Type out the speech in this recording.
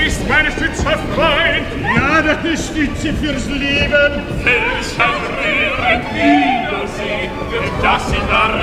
ist meine Stütze Freund. Ja, deine Stütze fürs Leben. Welch ein rührend Wiedersehen, wird das in der